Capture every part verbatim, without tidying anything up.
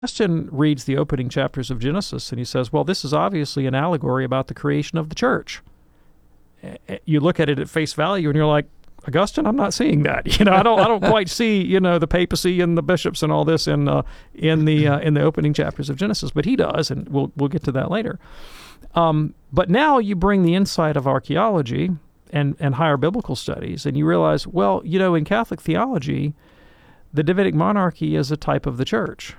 Augustine reads the opening chapters of Genesis and he says, well, this is obviously an allegory about the creation of the church. You look at it at face value and you're like, Augustine, I'm not seeing that. You know, I don't, I don't quite see, you know, the papacy and the bishops and all this in uh, in the uh, in the opening chapters of Genesis, but he does, and we'll we'll get to that later. Um, but now you bring the insight of archaeology and and higher biblical studies, and you realize, well, you know, in Catholic theology, the Davidic monarchy is a type of the church.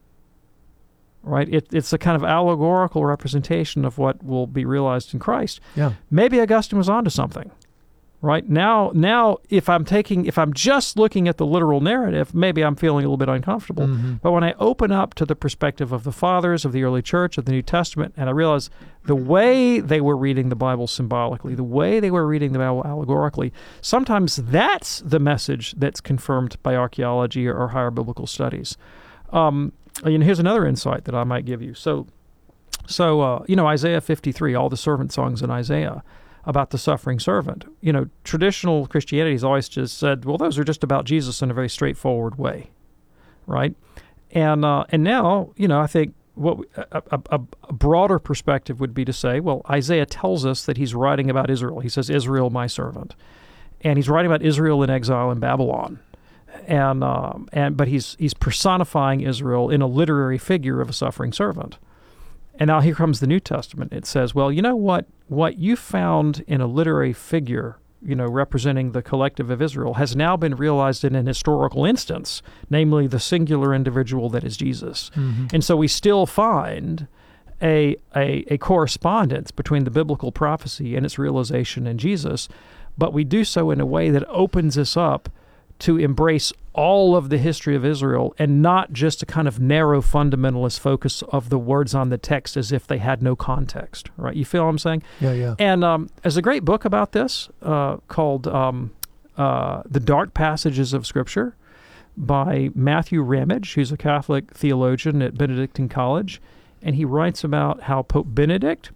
Right? It, it's a kind of allegorical representation of what will be realized in Christ. Yeah. Maybe Augustine was onto something. Right? Now, now, if I'm taking, if I'm just looking at the literal narrative, maybe I'm feeling a little bit uncomfortable. Mm-hmm. But when I open up to the perspective of the fathers of the early church, of the New Testament, and I realize the way they were reading the Bible symbolically, the way they were reading the Bible allegorically, sometimes that's the message that's confirmed by archaeology or, or higher biblical studies. Um, And here's another insight that I might give you. So, so uh, you know, Isaiah fifty-three, all the servant songs in Isaiah about the suffering servant. You know, traditional Christianity has always just said, well, those are just about Jesus in a very straightforward way, right? And uh, and now, you know, I think what a, a, a broader perspective would be to say, well, Isaiah tells us that he's writing about Israel. He says, Israel, my servant. And he's writing about Israel in exile in Babylon. And um, and but he's he's personifying Israel in a literary figure of a suffering servant. And now here comes the New Testament. It says, well, you know what? What you found in a literary figure, you know, representing the collective of Israel, has now been realized in an historical instance, namely the singular individual that is Jesus. Mm-hmm. And so we still find a, a a correspondence between the biblical prophecy and its realization in Jesus, but we do so in a way that opens us up to embrace all of the history of Israel and not just a kind of narrow fundamentalist focus of the words on the text as if they had no context, right? You feel what I'm saying? Yeah, yeah. And um, there's a great book about this uh, called um, uh, The Dark Passages of Scripture by Matthew Ramage, who's a Catholic theologian at Benedictine College, and he writes about how Pope Benedict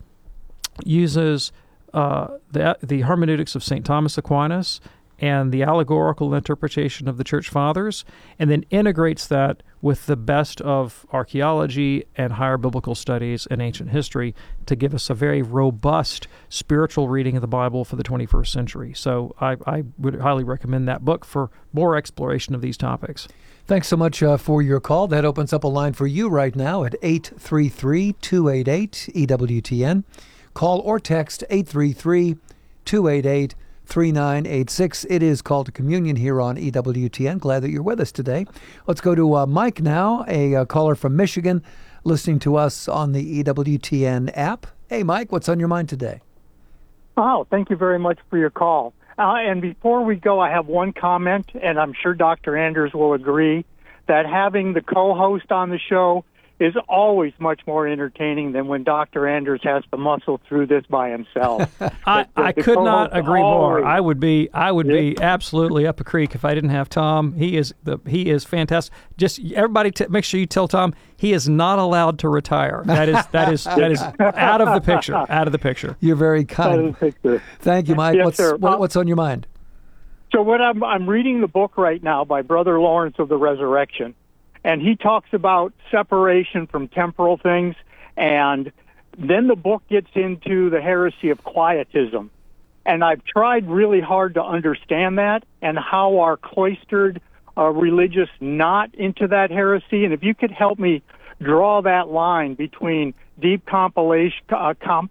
uses uh, the, the hermeneutics of Saint Thomas Aquinas and the allegorical interpretation of the Church Fathers, and then integrates that with the best of archaeology and higher biblical studies and ancient history to give us a very robust spiritual reading of the Bible for the twenty-first century. So I, I would highly recommend that book for more exploration of these topics. Thanks so much uh, for your call. That opens up a line for you right now at eight three three, two eight eight, E W T N. Call or text eight three three, two eight eight, three nine eight six. It is Call to Communion here on E W T N. Glad that you're with us today. Let's go to uh, Mike now, a uh, caller from Michigan, listening to us on the E W T N app. Hey, Mike, what's on your mind today? Oh, thank you very much for your call. Uh, and before we go, I have one comment, and I'm sure Doctor Anders will agree, that having the co-host on the show is always much more entertaining than when Doctor Anders has to muscle through this by himself. I, the, I the could not agree always, more. I would be I would yeah. be absolutely up a creek if I didn't have Tom. He is the he is fantastic. Just everybody, t- make sure you tell Tom he is not allowed to retire. That is that is that is out of the picture. Out of the picture. You're very kind. Thank you, Mike. Yes, what's sir. what, what's on your mind? So what I'm I'm reading the book right now by Brother Lawrence of the Resurrection. And he talks about separation from temporal things, and then the book gets into the heresy of quietism. And I've tried really hard to understand that and how are cloistered uh, religious not into that heresy. And if you could help me draw that line between deep compilation, uh, comp,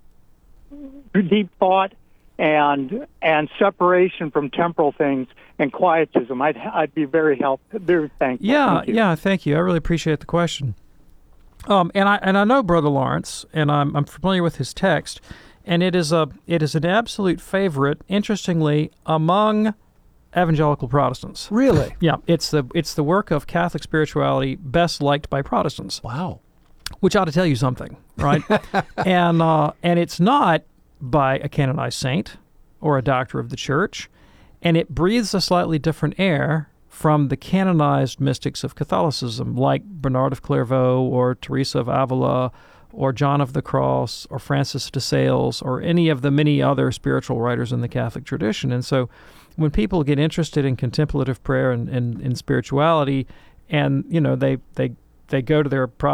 deep thought, and and separation from temporal things and quietism, I'd I'd be very help very thankful. Yeah, Thank you. yeah, thank you. I really appreciate the question. Um, and I and I know Brother Lawrence, and I'm I'm familiar with his text, and it is a it is an absolute favorite. Interestingly, among evangelical Protestants. Really? Yeah, it's the it's the work of Catholic spirituality best liked by Protestants. Wow. Which ought to tell you something, right? and uh, and it's not by a canonized saint or a doctor of the church, and it breathes a slightly different air from the canonized mystics of Catholicism, like Bernard of Clairvaux or Teresa of Avila or John of the Cross or Francis de Sales or any of the many other spiritual writers in the Catholic tradition. And so when people get interested in contemplative prayer and, and, and spirituality, and, you know, they, they they go to their